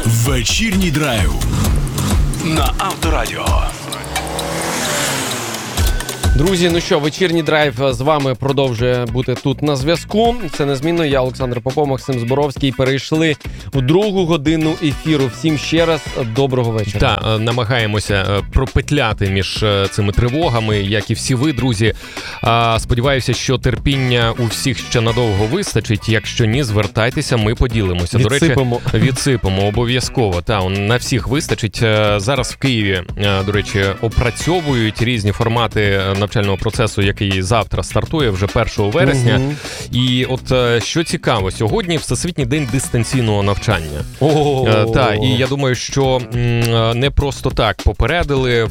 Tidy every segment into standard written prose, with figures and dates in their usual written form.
Вечірній драйв на Авторадіо. Друзі, ну що, вечірній драйв з вами продовжує бути тут на зв'язку. Це незмінно. Я, Олександр Попов, Максим Зборовський. Перейшли в другу годину ефіру. Всім ще раз доброго вечора. Так, намагаємося пропетляти між цими тривогами, як і всі ви, друзі. Сподіваюся, що терпіння у всіх ще надовго вистачить. Якщо ні, звертайтеся, ми поділимося. Відсипемо. До речі, відсипемо обов'язково. Та, на всіх вистачить. Зараз в Києві, до речі, опрацьовують різні формати навчального процесу, який завтра стартує, вже 1 вересня. І от що цікаво, сьогодні Всесвітній день дистанційного навчання. Так, і я думаю, що не просто так попередили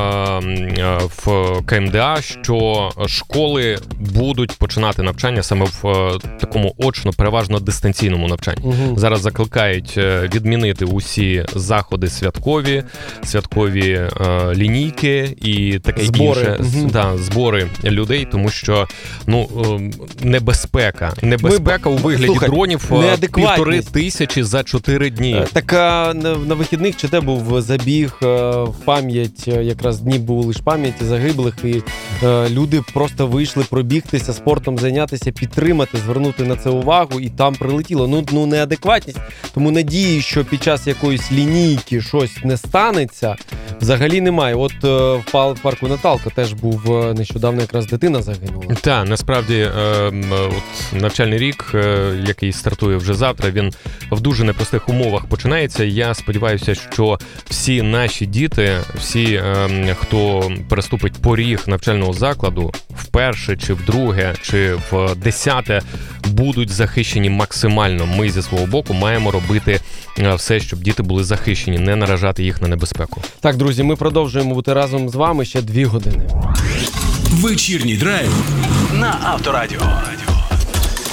в КМДА, що школи будуть починати навчання саме в такому очно, переважно дистанційному навчанні. Зараз закликають відмінити усі заходи святкові лінійки і таке інше. Збори людей, тому що небезпека у вигляді дронів 1500 за 4 дні. Так на вихідних чи те був забіг в пам'ять, якраз дні були лише пам'яті загиблих, і люди просто вийшли пробігтися, спортом зайнятися, підтримати, звернути на це увагу, і там прилетіло. Неадекватність. Тому надії, що під час якоїсь лінійки щось не станеться, взагалі немає. От в парку Наталка теж був нещодавно, якраз дитина загинула. Так, насправді, навчальний рік, який стартує вже завтра, він в дуже непростих умовах починається. Я сподіваюся, що всі наші діти, всі, хто переступить поріг навчального закладу, вперше, чи вдруге, чи в 10-те, будуть захищені максимально. Ми зі свого боку маємо робити все, щоб діти були захищені, не наражати їх на небезпеку. Так, друзі, ми продовжуємо бути разом з вами ще 2 години. Вечірній драйв на Авторадіо.